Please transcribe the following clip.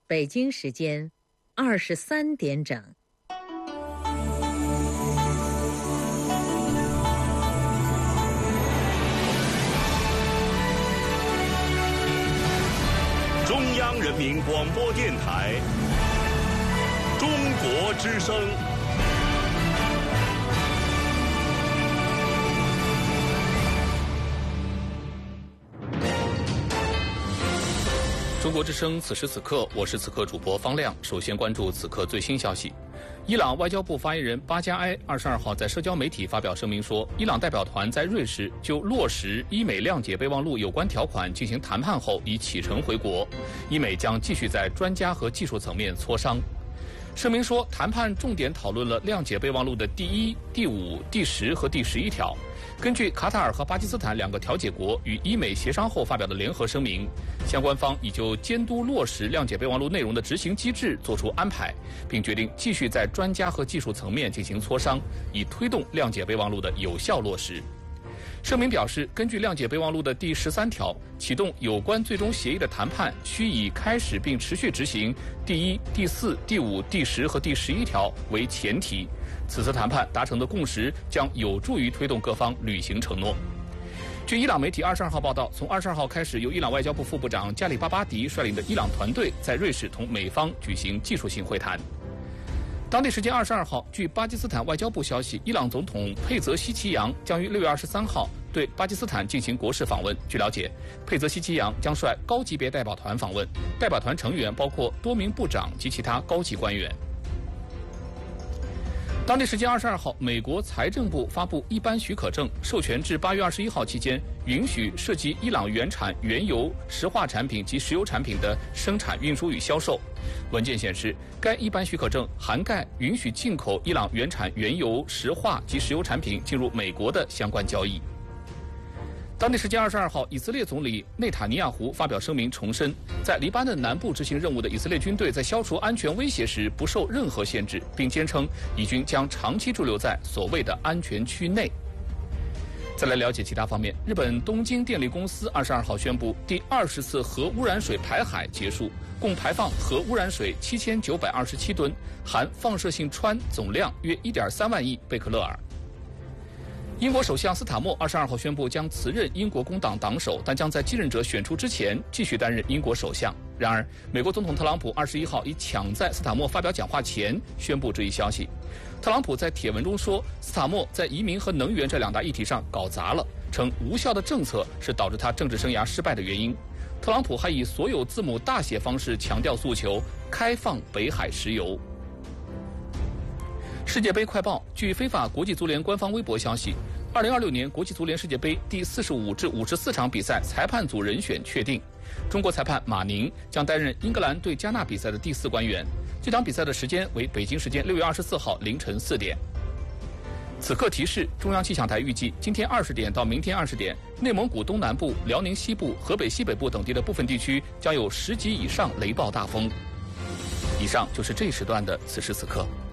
北京时间23点整。 中央人民广播电台中国之声。 中国之声，此时此刻，我是此刻主播方亮。首先关注此刻最新消息。伊朗外交部发言人巴加埃22号在社交媒体发表声明说，伊朗代表团在瑞士就落实伊美谅解备忘录有关条款进行谈判后已启程回国，伊美将继续在专家和技术层面磋商。声明说，谈判重点讨论了谅解备忘录的第1、第5、第10和第11条。根据卡塔尔和巴基斯坦两个调解国与伊美协商后发表的联合声明，相关方已就监督落实谅解备忘录内容的执行机制作出安排，并决定继续在专家和技术层面进行磋商，以推动谅解备忘录的有效落实。声明表示，根据谅解备忘录的第13条，启动有关最终协议的谈判需以开始并持续执行第1、第4、第5、第10和第11条为前提。此次谈判达成的共识将有助于推动各方履行承诺。据伊朗媒体22号报道，从22号开始，由伊朗外交部副部长加里巴巴迪率领的伊朗团队在瑞士同美方举行技术性会谈。当地时间22号，据巴基斯坦外交部消息，伊朗总统佩泽希奇扬将于6月23号对巴基斯坦进行国事访问。据了解，佩泽希奇扬将率高级别代表团访问，代表团成员包括多名部长及其他高级官员。当地时间22号，美国财政部发布一般许可证，授权至8月21号期间，允许涉及伊朗原产原油、石化产品及石油产品的生产、运输与销售。文件显示，该一般许可证涵盖允许进口伊朗原产原油、石化及石油产品进入美国的相关交易。当地时间22号，以色列总理内塔尼亚胡发表声明，重申在黎巴嫩南部执行任务的以色列军队在消除安全威胁时不受任何限制，并坚称以军将长期驻留在所谓的安全区内。再来了解其他方面，日本东京电力公司22号宣布，第20次核污染水排海结束，共排放核污染水7927吨，含放射性氚总量约1.3万亿贝克勒尔。英国首相斯塔默22号宣布将辞任英国工党党首，但将在继任者选出之前继续担任英国首相。然而，美国总统特朗普21号已抢在斯塔默发表讲话前宣布这一消息。特朗普在帖文中说，斯塔默在移民和能源这两大议题上搞砸了，称无效的政策是导致他政治生涯失败的原因。特朗普还以所有字母大写方式强调诉求：开放北海石油。世界杯快报，据非法国际足联官方微博消息，2026年国际足联世界杯第45至54场比赛裁判组人选确定，中国裁判马宁将担任英格兰对加纳比赛的第4官员。这场比赛的时间为北京时间6月24号凌晨4点。此刻提示，中央气象台预计今天20点到明天20点，内蒙古东南部、辽宁西部、河北西北部等地的部分地区将有10级以上雷暴大风。以上就是这一时段的此时此刻。